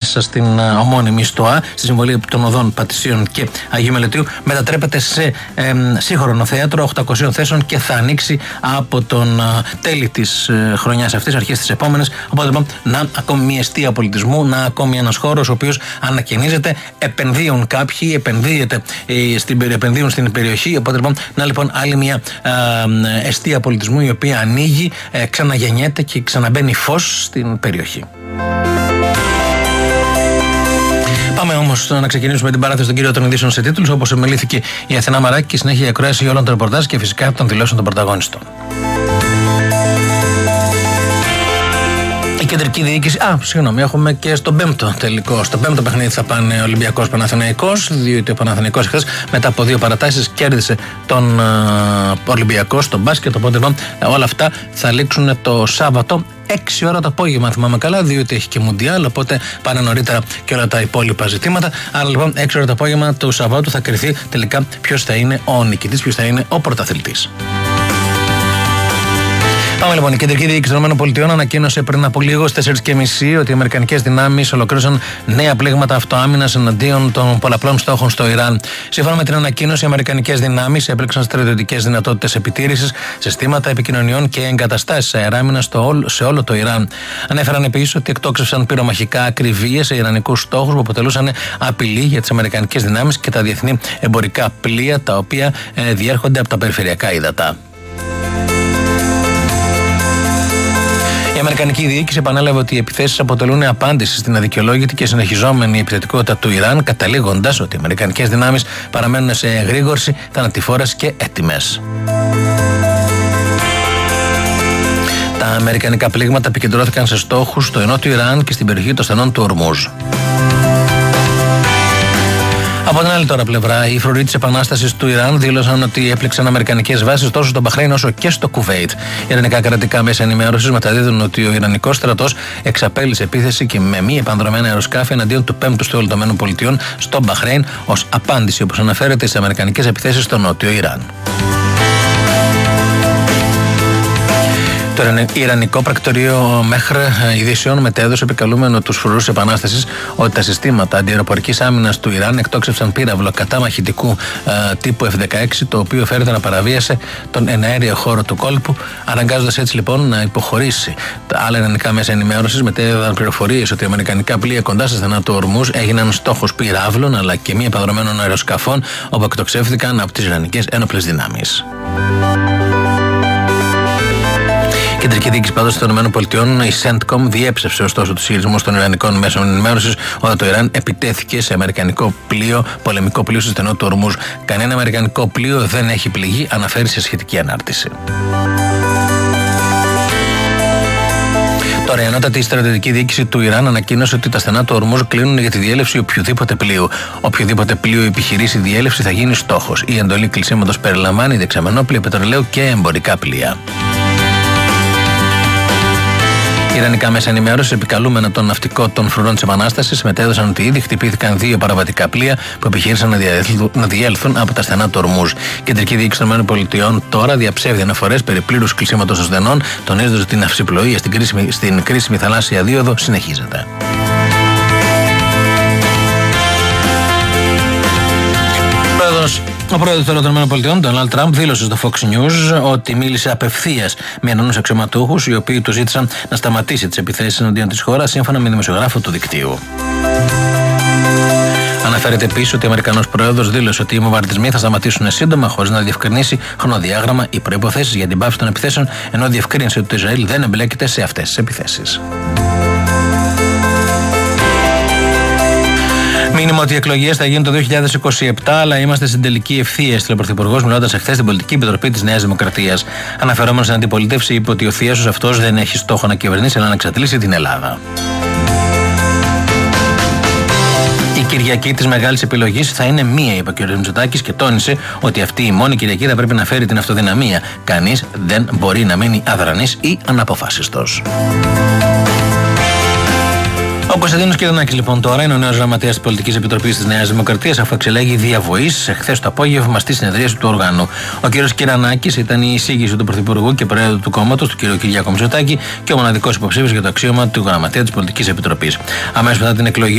μέσα στην ομώνυμη ΣΤΟΑ, στη Συμβολή των Οδών Πατησίων και Αγίου Μελετίου, μετατρέπεται σε σύγχρονο θέατρο 800 θέσεων και θα ανοίξει από τον τέλη της χρονιάς αυτής, αρχές της επόμενες. Οπότε λοιπόν, να ακόμη μια εστία πολιτισμού, να ακόμη ένας χώρος ο οποίος ανακαινίζεται, επενδύουν κάποιοι, επενδύουν στην περιοχή. Οπότε λοιπόν, άλλη μια εστία πολιτισμού η οποία ανοίγει, ξαναγεννιέται και ξαναμπαίνει φως στην περιοχή. Πάμε όμως να ξεκινήσουμε την παράθεση των κύριων των ειδήσεων σε τίτλους, όπως εμελήθηκε η Αθηνά Μαράκη και συνέχεια η ακρόαση όλων των ρεπορτάζ και φυσικά των δηλώσεων των πρωταγωνιστών. Η κεντρική διοίκηση. Έχουμε και στον πέμπτο τελικό. Στο πέμπτο παιχνίδι θα πάνε Ολυμπιακός Παναθηναϊκός, διότι ο Παναθηναϊκός χθες μετά από 2 παρατάσεις κέρδισε τον Ολυμπιακό στο μπάσκετ. Οπότε όλα αυτά θα λήξουν το Σάββατο 6 ώρα το απόγευμα, αν θυμάμαι καλά, διότι έχει και Μουντιάλ, οπότε πάνε νωρίτερα και όλα τα υπόλοιπα ζητήματα. Άρα λοιπόν 6 ώρα το απόγευμα του Σαββάτου θα κριθεί τελικά ποιος θα είναι ο νικητής, ποιος θα είναι ο πρωταθλητής. Πάμε λοιπόν. Η κεντρική διοίκηση των ΗΠΑ ανακοίνωσε πριν από λίγο στις 4:30 ότι οι αμερικανικές δυνάμεις ολοκλήρωσαν νέα πλήγματα αυτοάμυνας εναντίον των πολλαπλών στόχων στο Ιράν. Σύμφωνα με την ανακοίνωση, οι αμερικανικές δυνάμεις έπλεξαν στρατιωτικές δυνατότητες επιτήρησης, συστήματα επικοινωνιών και εγκαταστάσεις αεράμυνας σε όλο το Ιράν. Ανέφεραν επίσης ότι εκτόξευσαν πυρομαχικά ακριβίες σε ιρανικούς στόχους που αποτελούσαν απειλή για τις αμερικανικές δυνάμεις και τα διεθνή εμπορικά πλοία τα οποία διέρχονται από τα περιφερειακά ύδατα. Η αμερικανική διοίκηση επανέλαβε ότι οι επιθέσεις αποτελούν απάντηση στην αδικαιολόγητη και συνεχιζόμενη επιθετικότητα του Ιράν, καταλήγοντας ότι οι αμερικανικές δυνάμεις παραμένουν σε εγρήγορση, θανατηφόρες και έτοιμες. Τα αμερικανικά πλήγματα επικεντρώθηκαν σε στόχους στο νότιο Ιράν και στην περιοχή των στενών του Ορμούζ. Από την άλλη τώρα πλευρά, οι φρουροί της Επανάστασης του Ιράν δήλωσαν ότι έπληξαν αμερικανικές βάσεις τόσο στο Μπαχρέιν όσο και στο Κουβέιτ. Οι ιρανικά κρατικά μέσα ενημέρωσης μεταδίδουν ότι ο Ιρανικός στρατός εξαπέλυσε επίθεση και με μη επανδρομένα αεροσκάφη εναντίον του 5ου στόλου των ΗΠΑ στο Μπαχρέιν, ως απάντηση, όπως αναφέρεται, στις αμερικανικές επιθέσεις στο νότιο Ιράν. Το Ιρανικό πρακτορείο Μεχρ Ειδήσεων μετέδωσε επικαλούμενο τους φρουρούς Επανάστασης ότι τα συστήματα αντιαεροπορικής άμυνας του Ιράν εκτόξευσαν πύραυλο κατά μαχητικού τύπου F-16, το οποίο φέρεται να παραβίασε τον εναέριο χώρο του κόλπου, αναγκάζοντας έτσι λοιπόν να υποχωρήσει. Τα άλλα ιρανικά μέσα ενημέρωσης μετέδωσαν πληροφορίες ότι οι αμερικανικά πλοία κοντά στα στενά του Ορμούζ έγιναν στόχος πυράβλων αλλά και μη επανδρομένων αεροσκαφών, όπου εκτοξεύθηκαν από τις Ιρανικές ένοπλες δυνάμεις. Η κεντρική διοίκηση πάντως των ΗΠΑ, η CENTCOM, διέψευσε ωστόσο τους ισχυρισμούς των Ιρανικών μέσων ενημέρωσης ότι το Ιράν επιτέθηκε σε αμερικανικό πλοίο, πολεμικό πλοίο στο στενό του Ορμούζ. Κανένα αμερικανικό πλοίο δεν έχει πληγεί, αναφέρει σε σχετική ανάρτηση. Τώρα, η ανώτατη στρατιωτική διοίκηση του Ιράν ανακοίνωσε ότι τα στενά του Ορμούζ κλείνουν για τη διέλευση οποιοδήποτε πλοίου. Οποιοδήποτε πλοίο επιχειρήσει διέλευση θα γίνει στόχος. Η εντολή κλεισίματος περιλαμβάνει δεξαμενόπλοια πετρελαίου και εμπορικά πλοία. Οι ιρανικά μέσα ενημέρωσης, επικαλούμενα τον ναυτικό των φρουρών της Επανάστασης, μετέδωσαν ότι ήδη χτυπήθηκαν 2 παραβατικά πλοία που επιχείρησαν να διέλθουν από τα στενά του Ορμούζ. Η κεντρική διοίκηση των ΗΠΑ τώρα διαψεύδει αναφορές περί πλήρους κλεισίματος των στενών, τονίζοντας ότι την αυσιπλοεία στην κρίσιμη θαλάσσια δίωδο συνεχίζεται. Ο πρόεδρος των ΗΠΑ, Ντόναλντ Τραμπ, δήλωσε στο Fox News ότι μίλησε απευθείας με ενός αξιωματούχους, οι οποίοι του ζήτησαν να σταματήσει τις επιθέσεις εναντίον της χώρας, σύμφωνα με δημοσιογράφο του δικτύου. Αναφέρεται επίσης ότι ο Αμερικανός πρόεδρος δήλωσε ότι οι βομβαρδισμοί θα σταματήσουν σύντομα, χωρίς να διευκρινίσει χρονοδιάγραμμα ή προϋποθέσεις για την πάυση των επιθέσεων, ενώ διευκρίνησε ότι το Ισραήλ δεν εμπλέκεται σε αυτές τις επιθέσεις. Μήνυμα ότι οι εκλογές θα γίνουν το 2027, αλλά είμαστε στην τελική ευθεία, έστειλε ο Πρωθυπουργός, μιλώντας εχθές στην Πολιτική Επιτροπή της Νέας Δημοκρατίας. Αναφερόμενος στην αντιπολίτευση, είπε ότι ο θείασος αυτός δεν έχει στόχο να κυβερνήσει, αλλά να εξατλήσει την Ελλάδα. Η Κυριακή της μεγάλης επιλογής θα είναι μία, είπε ο κ. Μητσοτάκης, και τόνισε ότι αυτή η μόνη Κυριακή θα πρέπει να φέρει την αυτοδυναμία. Κανείς δεν μπορεί να μείνει αδρανής ή αναποφάσιστος. Ο Κωνσταντίνος Κυρανάκης, λοιπόν, τώρα είναι ο νέος γραμματέας της Πολιτικής Επιτροπής της Νέας Δημοκρατίας, αφού εξελέγει διαβοής εχθές το απόγευμα στη συνεδρίαση του οργάνου. Ο κ. Κυρανάκης ήταν η εισήγηση του Πρωθυπουργού και Προέδρου του κόμματος, του κ. Κυριάκου Μητσοτάκη, και ο μοναδικός υποψήφιος για το αξίωμα του γραμματέα της Πολιτικής Επιτροπής. Αμέσως μετά την εκλογή